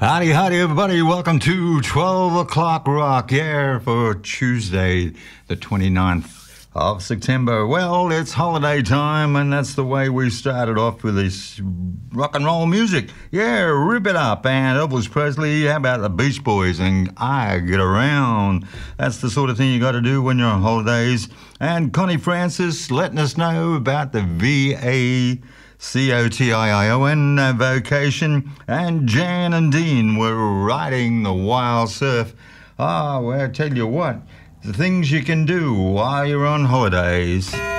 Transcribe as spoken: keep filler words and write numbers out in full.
Howdy, howdy, everybody. Welcome to twelve o'clock Rock, yeah, for Tuesday, the twenty-ninth of September. Well, it's holiday time, and that's the way we started off with this rock and roll music. Yeah, rip it up. And Elvis Presley, how about the Beach Boys and I Get Around? That's the sort of thing you got to do when you're on holidays. And Connie Francis letting us know about the V A C O T I I O N uh, vocation, and Jan and Dean were riding the wild surf. Ah, well, I tell you what, the things you can do while you're on holidays.